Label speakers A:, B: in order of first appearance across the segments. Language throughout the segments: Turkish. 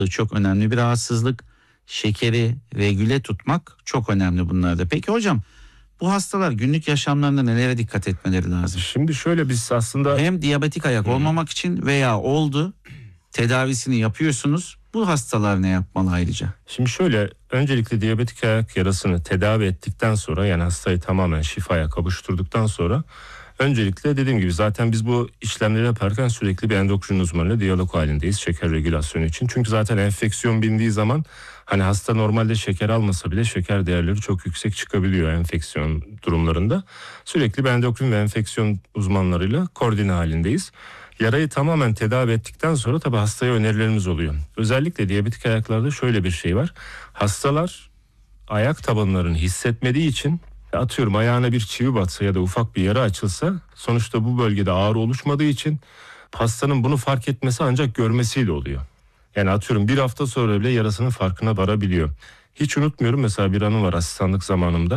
A: çok önemli bir rahatsızlık. Şekeri regüle tutmak çok önemli bunlarda. Peki hocam, bu hastalar günlük yaşamlarında nelere dikkat etmeleri lazım?
B: Şimdi şöyle, biz aslında
A: Hem diyabetik ayak olmamak için veya oldu, tedavisini yapıyorsunuz. Bu hastalar ne yapmalı ayrıca?
B: Şimdi şöyle, öncelikle diyabetik ayak yarasını tedavi ettikten sonra, yani hastayı tamamen şifaya kavuşturduktan sonra, öncelikle dediğim gibi zaten biz bu işlemleri yaparken sürekli bir endokrin uzmanıyla diyalog halindeyiz şeker regülasyonu için. Çünkü zaten enfeksiyon bindiği zaman hani hasta normalde şeker almasa bile şeker değerleri çok yüksek çıkabiliyor enfeksiyon durumlarında. Sürekli bir endokrin ve enfeksiyon uzmanlarıyla koordine halindeyiz. Yarayı tamamen tedavi ettikten sonra tabii hastaya önerilerimiz oluyor. Özellikle diyabetik ayaklarda şöyle bir şey var. Hastalar ayak tabanlarını hissetmediği için, atıyorum ayağına bir çivi batsa ya da ufak bir yara açılsa, sonuçta bu bölgede ağrı oluşmadığı için hastanın bunu fark etmesi ancak görmesiyle oluyor. Yani atıyorum bir hafta sonra bile yarasının farkına varabiliyor. Hiç unutmuyorum, mesela bir anım var asistanlık zamanımda.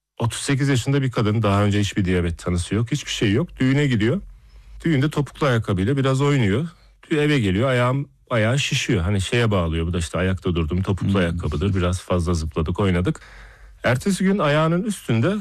B: 38 yaşında bir kadın, daha önce hiçbir diyabet tanısı yok, hiçbir şey yok. Düğüne gidiyor. Düğünde topuklu ayakkabıyla biraz oynuyor. Eve geliyor, ayağı şişiyor. Hani şeye bağlıyor, bu da işte ayakta durdum, topuklu ayakkabıdır, biraz fazla zıpladık, oynadık. Ertesi gün ayağının üstünde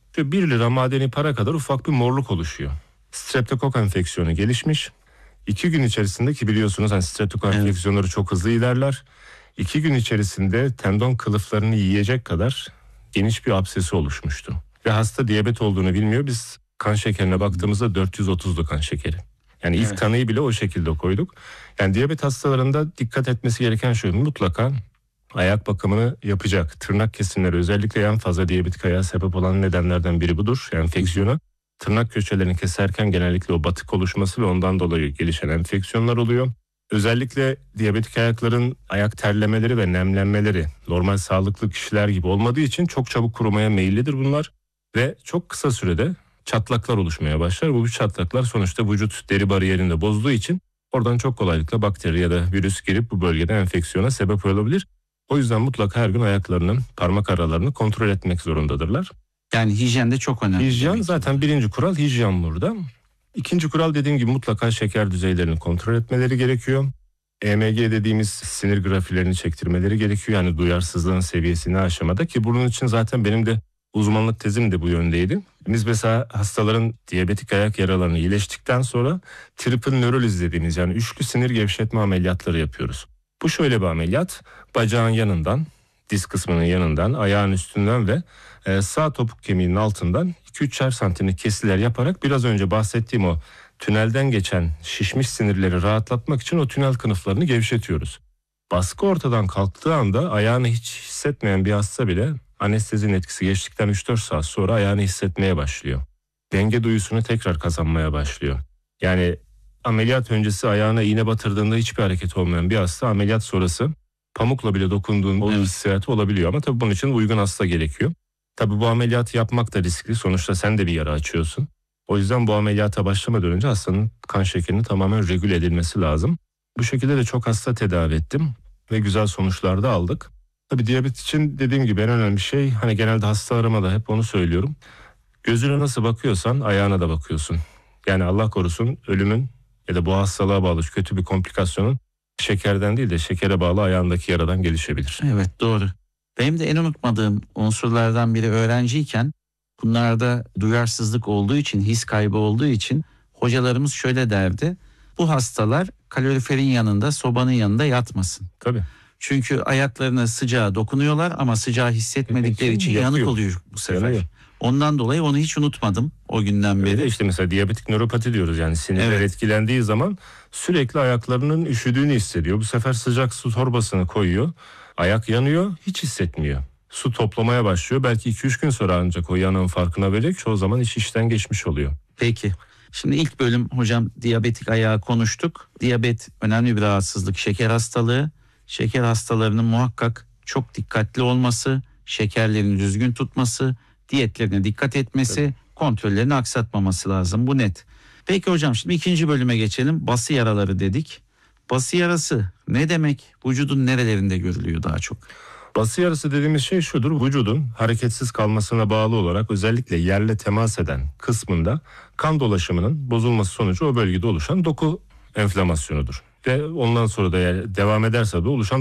B: 1 lira madeni para kadar ufak bir morluk oluşuyor. Streptokok enfeksiyonu gelişmiş. 2 gün içerisinde, ki biliyorsunuz hani streptokok enfeksiyonları çok hızlı ilerler. 2 gün içerisinde tendon kılıflarını yiyecek kadar geniş bir absesi oluşmuştu. Ve hasta diyabet olduğunu bilmiyor. Biz kan şekerine baktığımızda 430'du kan şekeri. Yani ilk tanıyı bile o şekilde koyduk. Yani diyabet hastalarında dikkat etmesi gereken şu: mutlaka ayak bakımını yapacak. Tırnak kesimleri özellikle en fazla diyabetik ayağa sebep olan nedenlerden biri budur. Enfeksiyona. Tırnak köşelerini keserken genellikle o batık oluşması ve ondan dolayı gelişen enfeksiyonlar oluyor. Özellikle diyabetik ayakların ayak terlemeleri ve nemlenmeleri normal sağlıklı kişiler gibi olmadığı için çok çabuk kurumaya meyillidir bunlar. Ve çok kısa sürede çatlaklar oluşmaya başlar. Bu çatlaklar sonuçta vücut deri bariyerini de bozduğu için oradan çok kolaylıkla bakteri ya da virüs girip bu bölgede enfeksiyona sebep olabilir. O yüzden mutlaka her gün ayaklarının parmak aralarını kontrol etmek zorundadırlar.
A: Yani hijyen de çok önemli.
B: Hijyen zaten birinci kural, hijyen burada. İkinci kural, dediğim gibi mutlaka şeker düzeylerini kontrol etmeleri gerekiyor. EMG dediğimiz sinir grafilerini çektirmeleri gerekiyor. Yani duyarsızlığın seviyesini aşamada, ki bunun için zaten benim de uzmanlık tezim de bu yöndeydi. Biz mesela hastaların diyabetik ayak yaralarını iyileştikten sonra triple nöroliz dediğimiz, yani üçlü sinir gevşetme ameliyatları yapıyoruz. Bu şöyle bir ameliyat: bacağın yanından, diz kısmının yanından, ayağın üstünden ve sağ topuk kemiğinin altından 2-3'er santimlik kesiler yaparak biraz önce bahsettiğim o tünelden geçen şişmiş sinirleri rahatlatmak için o tünel kınıflarını gevşetiyoruz. Baskı ortadan kalktığı anda ayağını hiç hissetmeyen bir hasta bile anestezinin etkisi geçtikten 3-4 saat sonra ayağını hissetmeye başlıyor. Denge duyusunu tekrar kazanmaya başlıyor. Yani ameliyat öncesi ayağına iğne batırdığında hiçbir hareket olmayan bir hasta ameliyat sonrası pamukla bile dokunduğunda o hissiyatı olabiliyor. Ama tabii bunun için uygun hasta gerekiyor. Tabii bu ameliyatı yapmak da riskli. Sonuçta sen de bir yara açıyorsun. O yüzden bu ameliyata başlamadan önce hastanın kan şekerinin tamamen regüle edilmesi lazım. Bu şekilde de çok hasta tedavi ettim ve güzel sonuçlar da aldık. Tabii diyabet için dediğim gibi en önemli şey, hani genelde hastalarıma da hep onu söylüyorum: gözüne nasıl bakıyorsan ayağına da bakıyorsun. Yani Allah korusun ölümün ya da bu hastalığa bağlı kötü bir komplikasyonun şekerden değil de şekere bağlı ayağındaki yaradan gelişebilir.
A: Evet, doğru. Benim de en unutmadığım unsurlardan biri, öğrenciyken bunlarda duyarsızlık olduğu için, his kaybı olduğu için hocalarımız şöyle derdi: bu hastalar kaloriferin yanında, sobanın yanında yatmasın.
B: Tabii.
A: Çünkü ayaklarına sıcağa dokunuyorlar ama sıcağı hissetmedikleri için yanık oluyor bu sefer.
B: Yanıyor.
A: Ondan dolayı onu hiç unutmadım o günden beri.
B: İşte mesela diyabetik nöropati diyoruz, yani sinirler etkilendiği zaman sürekli ayaklarının üşüdüğünü hissediyor. Bu sefer sıcak su torbasını koyuyor, ayak yanıyor, hiç hissetmiyor. Su toplamaya başlıyor, belki 2-3 gün sonra ancak o yanığın farkına verecek, çoğu zaman iş işten geçmiş oluyor.
A: Peki. Şimdi ilk bölüm hocam diyabetik ayağı konuştuk. Diyabet önemli bir rahatsızlık, şeker hastalığı. Şeker hastalarının muhakkak çok dikkatli olması, şekerlerini düzgün tutması, diyetlerine dikkat etmesi, kontrollerini aksatmaması lazım. Bu net. Peki hocam, şimdi ikinci bölüme geçelim. Bası yaraları dedik. Bası yarası ne demek? Vücudun nerelerinde görülüyor daha çok?
B: Bası yarası dediğimiz şey şudur: vücudun hareketsiz kalmasına bağlı olarak özellikle yerle temas eden kısmında kan dolaşımının bozulması sonucu o bölgede oluşan doku enflamasyonudur. Ve ondan sonra da devam ederse de oluşan